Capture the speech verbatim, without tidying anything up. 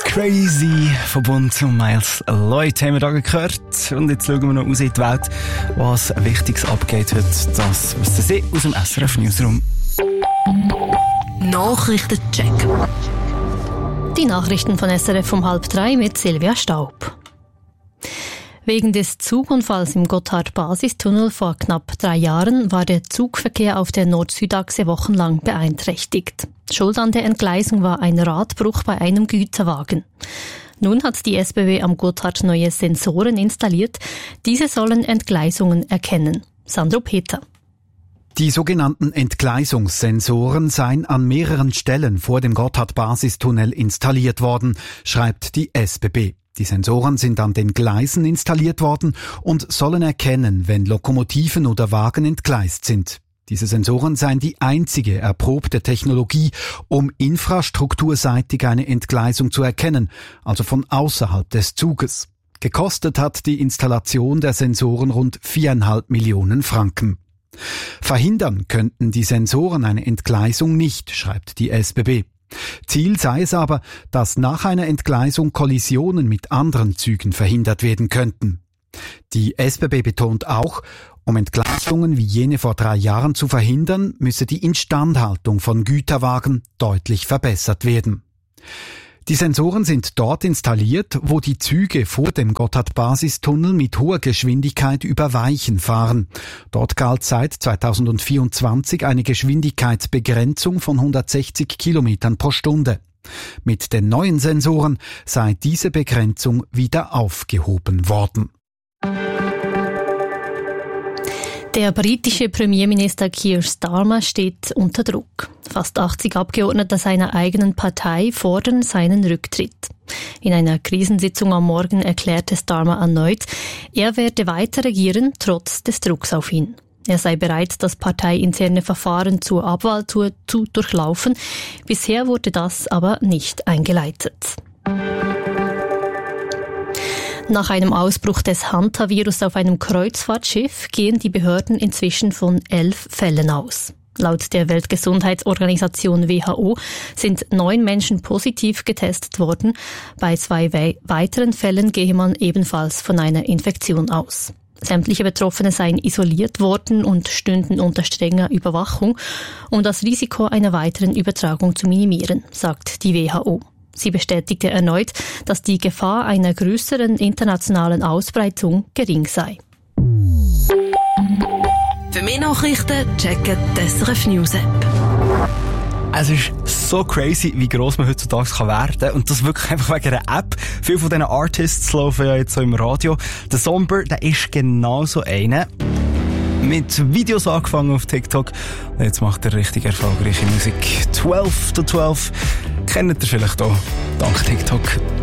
Crazy verbunden und Miles Lloyd haben wir da gehört. Und jetzt schauen wir noch raus in die Welt, was Wichtiges abgeht heute. Das wissen Sie aus dem S R F Newsroom. Nachrichtencheck. Die Nachrichten von S R F um halb drei mit Silvia Staub. Wegen des Zugunfalls im Gotthard-Basistunnel vor knapp drei Jahren war der Zugverkehr auf der Nord-Süd-Achse wochenlang beeinträchtigt. Schuld an der Entgleisung war ein Radbruch bei einem Güterwagen. Nun hat die S B B am Gotthard neue Sensoren installiert. Diese sollen Entgleisungen erkennen. Sandro Peter. Die sogenannten Entgleisungssensoren seien an mehreren Stellen vor dem Gotthard-Basistunnel installiert worden, schreibt die S B B. Die Sensoren sind an den Gleisen installiert worden und sollen erkennen, wenn Lokomotiven oder Wagen entgleist sind. Diese Sensoren seien die einzige erprobte Technologie, um infrastrukturseitig eine Entgleisung zu erkennen, also von außerhalb des Zuges. Gekostet hat die Installation der Sensoren rund viereinhalb Millionen Franken. Verhindern könnten die Sensoren eine Entgleisung nicht, schreibt die S B B. Ziel sei es aber, dass nach einer Entgleisung Kollisionen mit anderen Zügen verhindert werden könnten. Die S B B betont auch, um Entgleisungen wie jene vor drei Jahren zu verhindern, müsse die Instandhaltung von Güterwagen deutlich verbessert werden. Die Sensoren sind dort installiert, wo die Züge vor dem Gotthard-Basistunnel mit hoher Geschwindigkeit über Weichen fahren. Dort galt seit zweitausendvierundzwanzig eine Geschwindigkeitsbegrenzung von hundertsechzig Kilometern pro Stunde. Mit den neuen Sensoren sei diese Begrenzung wieder aufgehoben worden. Der britische Premierminister Keir Starmer steht unter Druck. Fast achtzig Abgeordnete seiner eigenen Partei fordern seinen Rücktritt. In einer Krisensitzung am Morgen erklärte Starmer erneut, er werde weiter regieren, trotz des Drucks auf ihn. Er sei bereit, das parteiinterne Verfahren zur Abwahl zu, zu durchlaufen. Bisher wurde das aber nicht eingeleitet. Nach einem Ausbruch des Hantavirus auf einem Kreuzfahrtschiff gehen die Behörden inzwischen von elf Fällen aus. Laut der Weltgesundheitsorganisation W H O sind neun Menschen positiv getestet worden. Bei zwei we- weiteren Fällen gehe man ebenfalls von einer Infektion aus. Sämtliche Betroffene seien isoliert worden und stünden unter strenger Überwachung, um das Risiko einer weiteren Übertragung zu minimieren, sagt die W H O. Sie bestätigte erneut, dass die Gefahr einer größeren internationalen Ausbreitung gering sei. Für mehr Nachrichten checken die S R F News App. Es ist so crazy, wie gross man heutzutage kann werden. Und das wirklich einfach wegen einer App. Viele von diesen Artists laufen ja jetzt so im Radio. Der Somber, der ist genau so einer. Mit Videos angefangen auf TikTok. Und jetzt macht er richtig erfolgreiche Musik. zwölf to zwölf kennt ihr vielleicht auch dank TikTok.